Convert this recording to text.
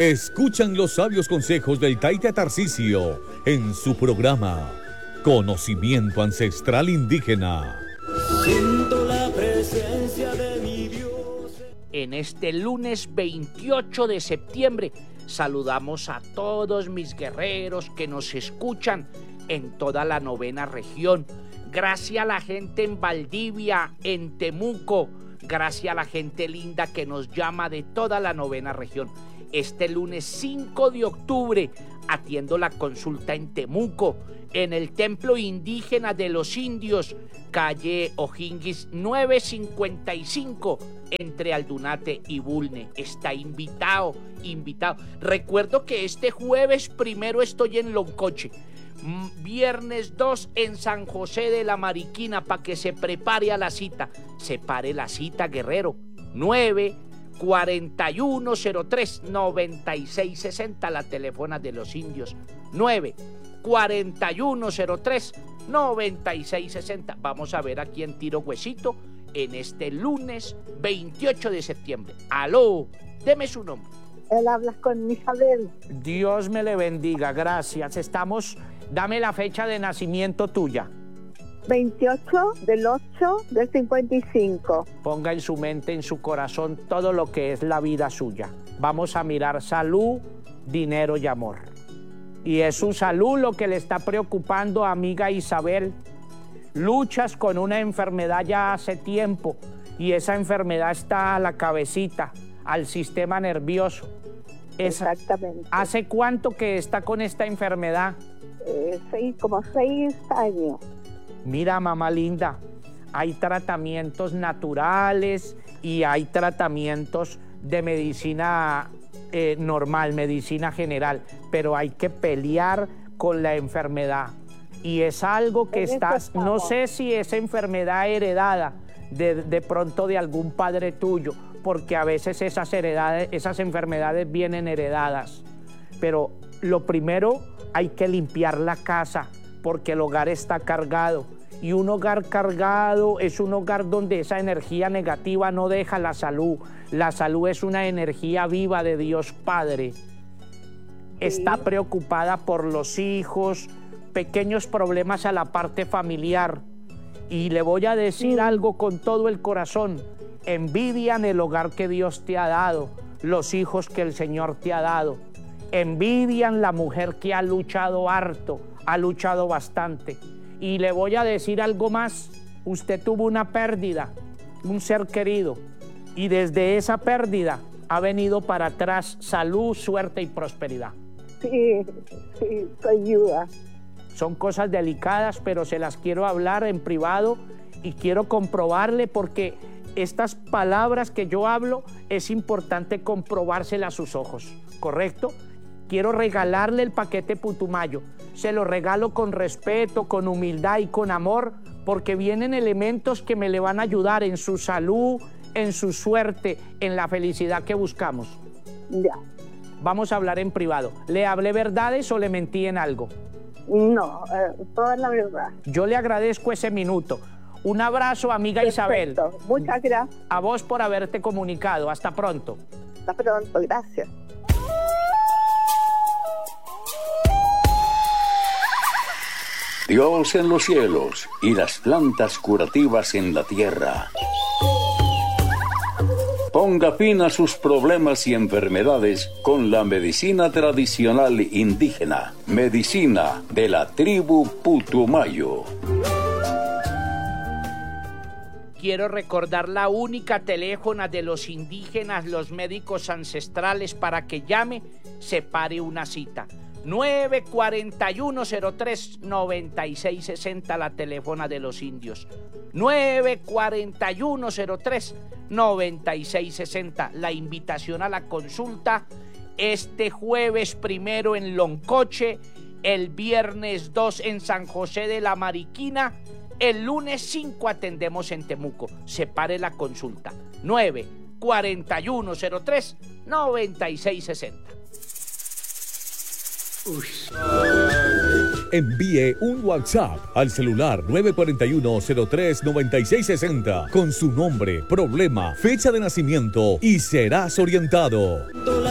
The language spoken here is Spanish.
Escuchan los sabios consejos del Taita Tarcisio en su programa Conocimiento Ancestral Indígena. Siento la presencia de mi Dios. En este lunes 28 de septiembre saludamos a todos mis guerreros que nos escuchan en toda la 9ª región. Gracias a la gente en Valdivia, en Temuco, gracias a la gente linda que nos llama de toda la 9ª región. Este lunes 5 de octubre atiendo la consulta en Temuco, en el Templo Indígena de los Indios, calle O'Higgins 955, entre Aldunate y Bulne. Está invitado. Recuerdo que este jueves 1 estoy en Loncoche, viernes 2 en San José de la Mariquina, para que se prepare a la cita. Separe la cita, guerrero. 94103-9660, la teléfona de los indios. 94103-9660. Vamos a ver a quién tiro huesito en este lunes 28 de septiembre. Aló, deme su nombre. Él habla con Isabel. Dios me le bendiga, gracias. Dame la fecha de nacimiento tuya. 28 del 8 del 55. Ponga en su mente, en su corazón, todo lo que es la vida suya. Vamos a mirar salud, dinero y amor. Y es su salud lo que le está preocupando, amiga Isabel. Luchas con una enfermedad ya hace tiempo y esa enfermedad está a la cabecita, al sistema nervioso. Exactamente. ¿Hace cuánto que está con esta enfermedad? Como 6 años. Mira, mamá linda, hay tratamientos naturales y hay tratamientos de medicina normal, medicina general, pero hay que pelear con la enfermedad. Y es algo que no sé si es enfermedad heredada de pronto de algún padre tuyo, porque a veces esas enfermedades vienen heredadas. Pero lo primero, hay que limpiar la casa, porque el hogar está cargado. Y un hogar cargado es un hogar donde esa energía negativa no deja la salud. La salud es una energía viva de Dios Padre. Está preocupada por los hijos, pequeños problemas a la parte familiar. Y le voy a decir algo con todo el corazón. Envidian el hogar que Dios te ha dado, los hijos que el Señor te ha dado. Envidian la mujer que ha luchado harto, ha luchado bastante. Y le voy a decir algo más. Usted tuvo una pérdida, un ser querido, y desde esa pérdida ha venido para atrás salud, suerte y prosperidad. Sí, ayuda. Son cosas delicadas, pero se las quiero hablar en privado y quiero comprobarle, porque estas palabras que yo hablo es importante comprobárselas a sus ojos, ¿correcto? Quiero regalarle el paquete Putumayo. Se lo regalo con respeto, con humildad y con amor, porque vienen elementos que me le van a ayudar en su salud, en su suerte, en la felicidad que buscamos. Ya. Vamos a hablar en privado. ¿Le hablé verdades o le mentí en algo? No, toda la verdad. Yo le agradezco ese minuto. Un abrazo, amiga Isabel. Muchas gracias. A vos por haberte comunicado. Hasta pronto. Hasta pronto, gracias. Dios en los cielos y las plantas curativas en la tierra. Ponga fin a sus problemas y enfermedades con la medicina tradicional indígena, medicina de la tribu Putumayo. Quiero recordar la única teléfona de los indígenas, los médicos ancestrales, para que llame, separe una cita. 94103-9660, la teléfona de los indios. 94103-9660, la invitación a la consulta este jueves 1 en Loncoche, el viernes 2 en San José de la Mariquina, el lunes 5 atendemos en Temuco. Separe la consulta. 94103-9660. Envíe un WhatsApp al celular 941-03-9660 con su nombre, problema, fecha de nacimiento y serás orientado.